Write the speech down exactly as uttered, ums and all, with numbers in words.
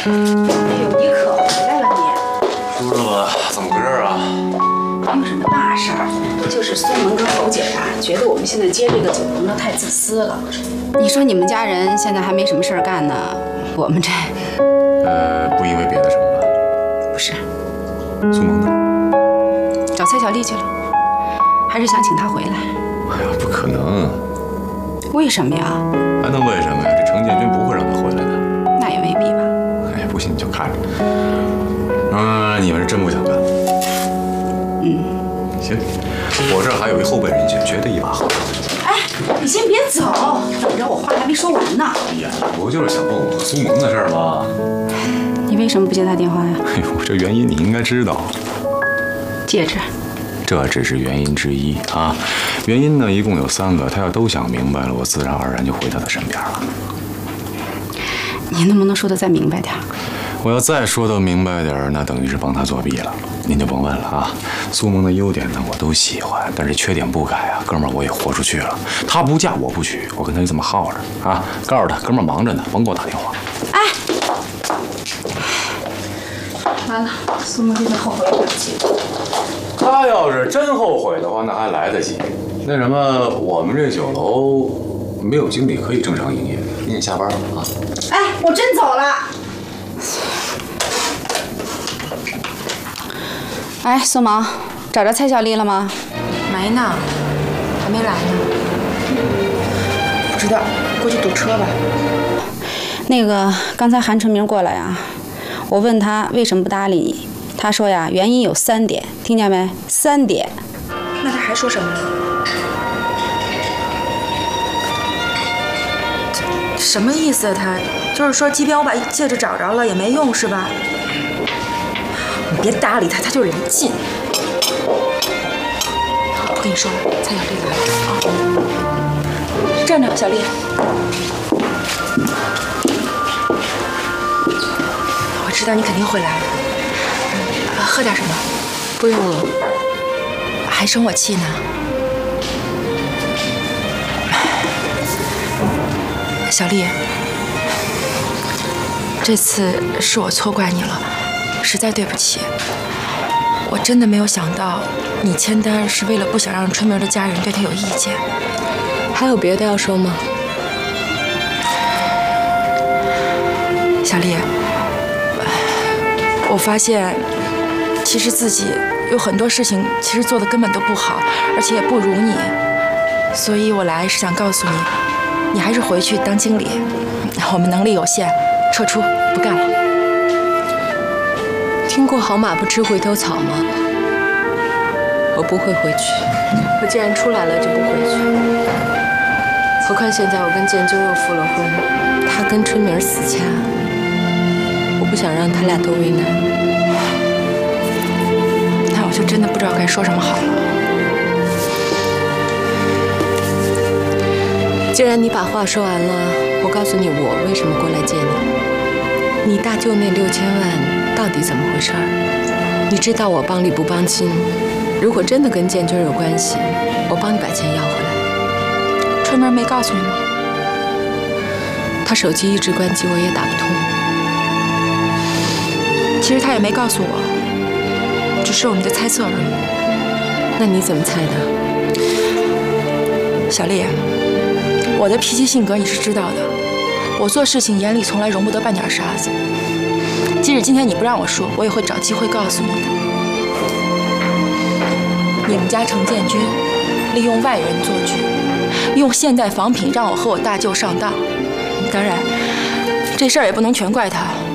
哎呦，你可回来了你！ 叔叔吧，怎么回事啊？ 没有什么大事儿，就是苏萌跟侯姐啊，觉得我们现在接这个酒棚的太自私了。你说你们家人现在还没什么事儿干呢，我们这…… 呃，不因为别的什么吧？ 不是， 苏萌呢？ 找蔡小丽去了，还是想请她回来。 哎呀，不可能！ 为什么呀？ 还能为什么呀？这程建军不会让他回来的。 那也未必吧。 哎呀，不信你就看着。嗯，你们是真不想干？ 嗯， 行，我这儿还有一后备人选，绝对一把好。 哎，你先别走，等着我话还没说完呢。 哎呀，不就是想问我和苏萌的事儿吗？ 你为什么不接他电话呀？ 哎呦，这原因你应该知道。 戒指。 这只是原因之一啊，原因呢一共有三个，他要都想明白了，我自然而然就回他的身边了。 您能不能说的再明白点？ 我要再说的明白点，那等于是帮他作弊了。您就甭问了啊。苏萌的优点呢我都喜欢，但是缺点不改啊，哥们儿我也豁出去了。他不嫁我不娶，我跟他就这么耗着啊。告诉他，哥们儿忙着呢，甭给我打电话。 哎，完了，苏萌这边后悔不及。 他要是真后悔的话，那还来得及。那什么，我们这酒楼没有经理可以正常营业，您也下班了啊？ 哎，我真走了。哎，苏萌，找着蔡小丽了吗？ 没呢，还没来呢。不知道，估计堵车吧。 那个，刚才韩春明过来啊，我问他为什么不搭理你。他说呀，原因有三点，听见没？三点。 那他还说什么了？什么意思啊？他就是说，即便我把戒指找着了，也没用，是吧？你别搭理他，他就是没劲。我跟你说，蔡小丽来了啊！站着，小丽。我知道你肯定会来。喝点什么？ 不用了。 还生我气呢？小丽，这次是我错怪你了，实在对不起。我真的没有想到，你签单是为了不想让春明的家人对他有意见。 还有别的要说吗？ 小丽，我发现。其实自己有很多事情，其实做的根本都不好，而且也不如你，所以我来是想告诉你，你还是回去当经理，我们能力有限，撤出，不干了。 听过好马不吃回头草吗？我不会回去，我既然出来了就不回去。何况现在我跟建军又复了婚，他跟春明死掐，我不想让他俩都为难。 我就真的不知道该说什么好了。 既然你把话说完了，我告诉你我为什么过来见你。你大舅那六千万到底怎么回事儿？你知道我帮理不帮亲，如果真的跟建军有关系，我帮你把钱要回来。 春明没告诉你吗？ 他手机一直关机，我也打不通。 其实他也没告诉我。只是我们的猜测而已。 那你怎么猜的？ 小丽，我的脾气性格你是知道的，我做事情眼里从来容不得半点沙子。即使今天你不让我说，我也会找机会告诉你的。你们家程建军利用外人做局，用现代仿品让我和我大舅上当。当然，这事儿也不能全怪他。